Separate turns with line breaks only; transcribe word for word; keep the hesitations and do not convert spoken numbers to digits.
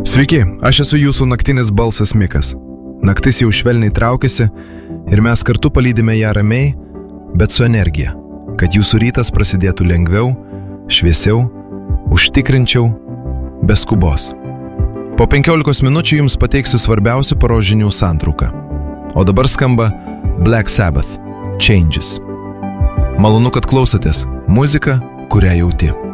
Sveiki, aš esu jūsų naktinis balsas Mikas. Naktis jau švelniai traukiasi ir mes kartu palydime ją ramiai, bet su energija, kad jūsų rytas prasidėtų lengviau, šviesiau, užtikrinčiau, be skubos. Po penkiolikos minučių jums pateiksiu svarbiausių paros žinių santrauką. O dabar skamba Black Sabbath – Changes. Malonu, kad klausotės. Muzika, kurią jauti.